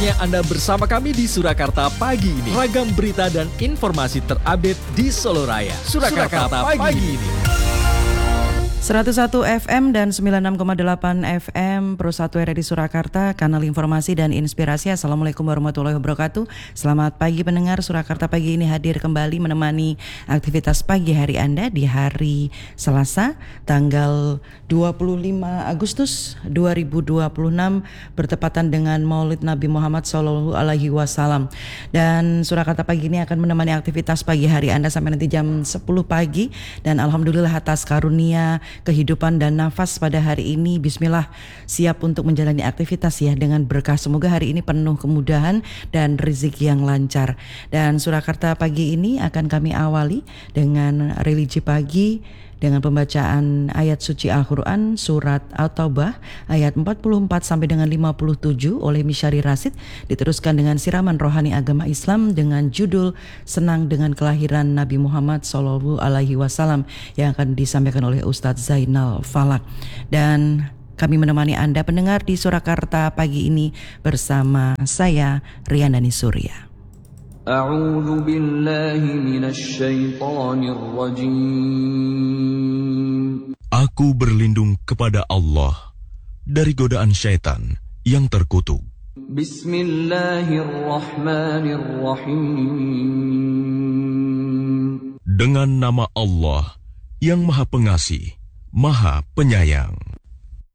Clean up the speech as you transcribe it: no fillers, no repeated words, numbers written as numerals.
Saatnya Anda bersama kami di Surakarta pagi ini. Ragam berita dan informasi terupdate di Solo Raya. Surakarta pagi ini. 101 FM dan 96,8 FM Pro 1 RRI Surakarta, kanal informasi dan inspirasi. Assalamualaikum warahmatullahi wabarakatuh. Selamat pagi pendengar. Surakarta pagi ini hadir kembali menemani aktivitas pagi hari Anda di hari Selasa tanggal 25 Agustus 2026 bertepatan dengan Maulid Nabi Muhammad SAW. Dan Surakarta pagi ini akan menemani aktivitas pagi hari Anda sampai nanti jam 10 pagi. Dan alhamdulillah atas karunia kehidupan dan nafas pada hari ini, bismillah, siap untuk menjalani aktivitas ya dengan berkah. Semoga hari ini penuh kemudahan dan rezeki yang lancar. Dan Surakarta pagi ini akan kami awali dengan religi pagi dengan pembacaan ayat suci Al-Quran surat At-Taubah ayat 44 sampai dengan 57 oleh Misyari Rasid, diteruskan dengan siraman rohani agama Islam dengan judul Senang dengan Kelahiran Nabi Muhammad SAW yang akan disampaikan oleh Ustadz Zainal Falak. Dan kami menemani Anda pendengar di Surakarta pagi ini bersama saya Riandani Surya. A'udzu billahi minasy syaithanir rajim. Aku berlindung kepada Allah dari godaan syaitan yang terkutuk. Bismillahirrahmanirrahim. Dengan nama Allah yang Maha Pengasih, Maha Penyayang.